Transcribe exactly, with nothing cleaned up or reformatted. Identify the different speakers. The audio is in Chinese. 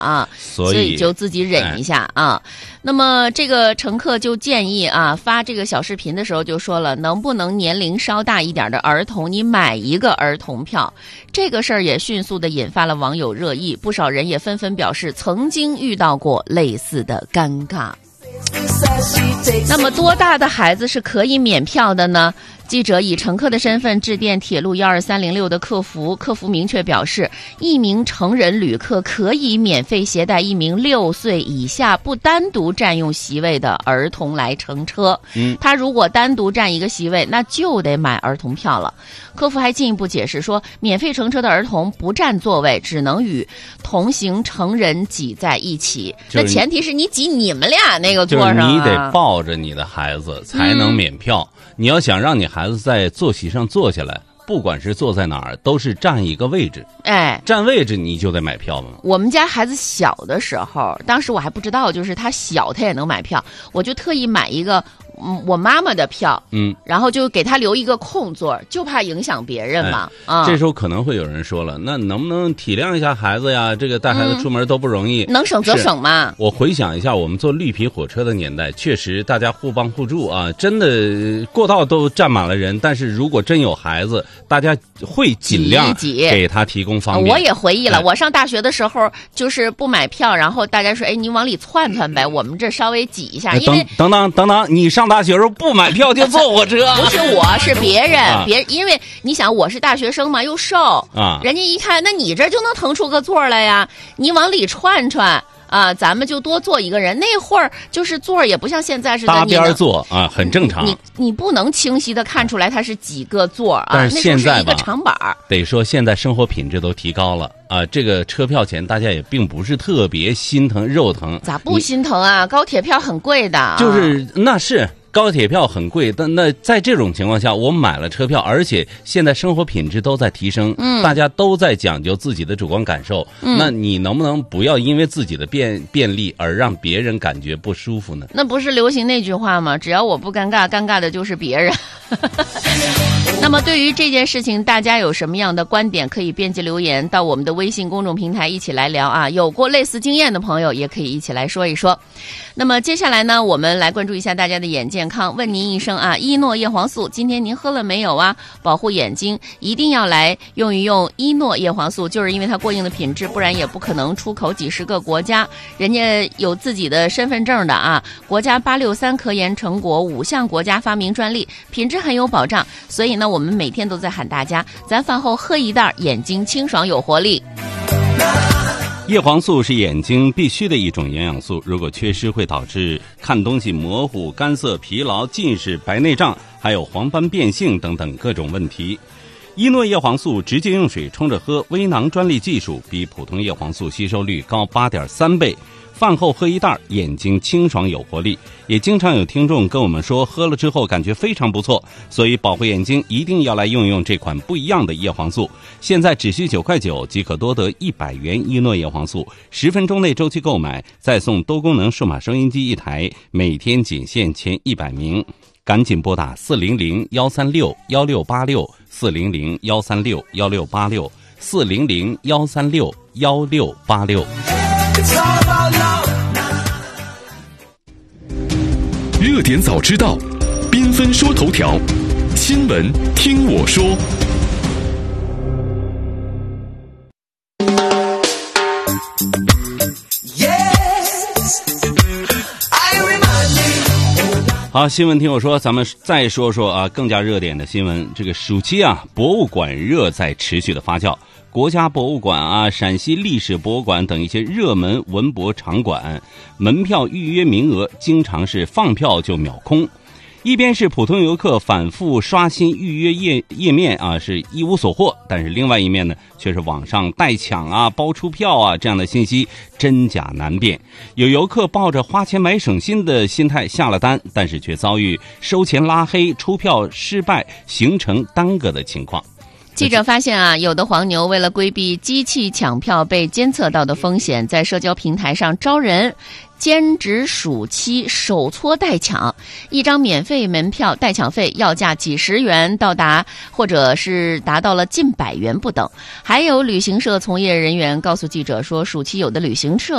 Speaker 1: 啊，所以, 所以就自己忍一下、哎、啊。那么这个乘客就建议啊，发这个小视频的时候就说了，能不能年龄稍大一点的儿童，你买一个儿童票？这个事儿也迅速的引发了网友热议，不少人也纷纷表示曾经遇到过类似的尴尬。那么多大的孩子是可以免票的呢？记者以乘客的身份致电铁路一二三零六的客服，客服明确表示，一名成人旅客可以免费携带一名六岁以下不单独占用席位的儿童来乘车。嗯，他如果单独占一个席位，那就得买儿童票了。客服还进一步解释说，免费乘车的儿童不占座位，只能与同行成人挤在一起。那前提是你挤你们俩那个座上、啊，
Speaker 2: 就是你得抱着你的孩子才能免票。嗯，你要想让你孩子在坐席上坐下来，不管是坐在哪儿，都是占一个位置。哎，占位置你就得买票嘛。
Speaker 1: 我们家孩子小的时候，当时我还不知道，就是他小他也能买票，我就特意买一个嗯我妈妈的票，嗯，然后就给他留一个空座，就怕影响别人嘛。哎
Speaker 2: 嗯、这时候可能会有人说了，那能不能体谅一下孩子呀？这个带孩子出门都不容易，
Speaker 1: 嗯、能省则省嘛。
Speaker 2: 我回想一下，我们坐绿皮火车的年代，确实大家互帮互助啊，真的过道都站满了人。但是如果真有孩子，大家会尽量给他提供方便。
Speaker 1: 我也回忆了，哎、我上大学的时候就是不买票，然后大家说，哎，你往里窜窜呗，我们这稍微挤一下。
Speaker 2: 哎、
Speaker 1: 因为
Speaker 2: 等等等等，你上大学时候不买票就坐火车？
Speaker 1: 不是我，是别人，啊、别因为你想我是大学生嘛，又瘦啊，人家一看，那你这就能腾出个座来呀，你往里窜窜。啊，咱们就多坐一个人。那会儿就是座也不像现在似的
Speaker 2: 搭边坐啊，很正常。
Speaker 1: 你你不能清晰的看出来它是几个座啊，
Speaker 2: 但是现在吧，
Speaker 1: 那是一个长板。
Speaker 2: 得说现在生活品质都提高了啊，这个车票钱大家也并不是特别心疼肉疼。
Speaker 1: 咋不心疼啊？高铁票很贵的。
Speaker 2: 就是那是。高铁票很贵，但那在这种情况下，我买了车票，而且现在生活品质都在提升，嗯，大家都在讲究自己的主观感受，嗯，那你能不能不要因为自己的便便利而让别人感觉不舒服呢？
Speaker 1: 那不是流行那句话吗？只要我不尴尬，尴尬的就是别人。那么对于这件事情，大家有什么样的观点，可以编辑留言到我们的微信公众平台一起来聊啊！有过类似经验的朋友，也可以一起来说一说。那么接下来呢，我们来关注一下大家的眼健康，问您一声啊，伊诺叶黄素今天您喝了没有啊？保护眼睛一定要来用一用伊诺叶黄素，就是因为它过硬的品质，不然也不可能出口几十个国家，人家有自己的身份证的啊，国家八六三科研成果，五项国家发明专利，品质很有保障。所以呢，我们每天都在喊大家，咱饭后喝一袋，眼睛清爽有活力。
Speaker 2: 叶黄素是眼睛必须的一种营养素，如果缺失会导致看东西模糊、干涩、疲劳、近视、白内障，还有黄斑变性等等各种问题。伊诺叶黄素直接用水冲着喝，微囊专利技术，比普通叶黄素吸收率高 八点三倍。饭后喝一袋，眼睛清爽有活力。也经常有听众跟我们说，喝了之后感觉非常不错，所以保护眼睛一定要来用用这款不一样的叶黄素。现在只需九块九即可多得一百元伊诺叶黄素，十分钟内周期购买，再送多功能数码收音机一台，每天仅限前一百名。赶紧拨打四零零幺三六幺六八六四零零幺三六幺六八六四零零幺三六幺六八六。
Speaker 3: 热点早知道，缤纷说头条，新闻听我说。
Speaker 2: 好，新闻听我说，咱们再说说啊，更加热点的新闻。这个暑期啊，博物馆热在持续的发酵。国家博物馆啊、陕西历史博物馆等一些热门文博场馆，门票预约名额经常是放票就秒空。一边是普通游客反复刷新预约页页面啊，是一无所获，但是另外一面呢，却是网上代抢啊、包出票啊这样的信息真假难辨。有游客抱着花钱买省心的心态下了单，但是却遭遇收钱拉黑、出票失败、行程耽搁的情况。
Speaker 1: 记者发现啊，有的黄牛为了规避机器抢票被监测到的风险，在社交平台上招人兼职暑期手搓代抢，一张免费门票代抢费要价几十元到达，或者是达到了近百元不等。还有旅行社从业人员告诉记者说，暑期有的旅行社